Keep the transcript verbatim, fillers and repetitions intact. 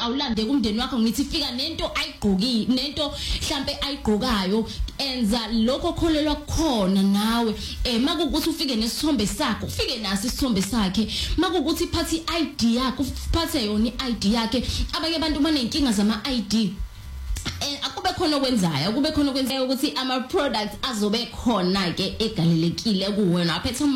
awulande kumndeni wakho ngithi fika nento ayigqoki nento mhlambe ayigqokayo enza lokho kholelwa khona nawe eh makukuthi ufike nesithombe sakho ufike naso isithombe sakhe makukuthi iphathi I D yakho uphathe yona I D yakhe abanye abantu banenkinga zama I D eh akube khona okwenzayo kube khona okwenzayo ukuthi ama products azobe khona ke egalelekile kuwena aphethe